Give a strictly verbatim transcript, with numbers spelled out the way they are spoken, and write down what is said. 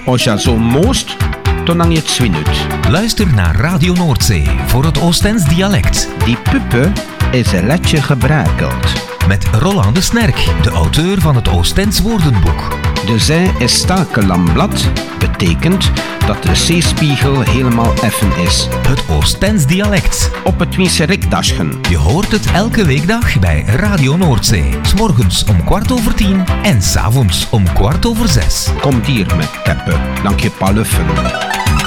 Als je zo moost, dan hang je het zwin uit. Luister naar Radio Noordzee voor het Oostens dialect. Die puppe is een letje gebrakeld. Met Roland de Snerk, de auteur van het Oostens woordenboek. De zij is stakellamblad, betekent dat de zeespiegel helemaal effen is. Het Oostens dialect. Op het Wieserikdaschen. Je hoort het elke weekdag bij Radio Noordzee. 's Morgens om kwart over tien en 's avonds om kwart over zes. Kom hier met teppen, dank je paluffen.